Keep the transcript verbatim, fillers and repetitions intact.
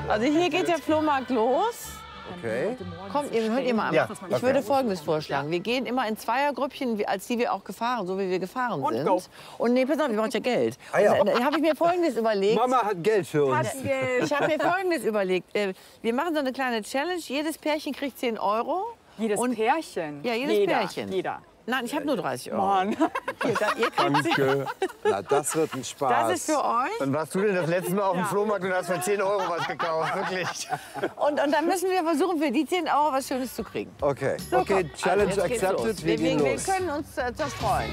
Also hier geht der Flohmarkt los. Okay. Kommt, ihr hört ihr mal an. Ja, Ich okay. würde Folgendes vorschlagen. Wir gehen immer in Zweiergrüppchen, wie- als die wir auch gefahren, so wie wir gefahren Und sind. go. Und nee, pass auf, wir brauchen ja Geld. Ah, ja. Und dann habe ich mir Folgendes überlegt. Mama hat Geld für uns. Ich habe mir Folgendes überlegt. Äh, Wir machen so eine kleine Challenge. Jedes Pärchen kriegt zehn Euro. Jedes Und- Pärchen? Ja, jedes jeder, Pärchen. Jeder. Nein, ich habe nur dreißig Euro. Mann. Hier, da, ihr kriegt Danke. Na, das wird ein Spaß. Das ist für euch. Wann warst du denn das letzte Mal auf dem Flohmarkt und hast für zehn Euro was gekauft? Wirklich? Und, und dann müssen wir versuchen, für die zehn Euro was Schönes zu kriegen. Okay, So, okay, komm. Challenge Also, jetzt geht's accepted, los. wir wir, gehen wir, los. wir können uns äh, zerstreuen.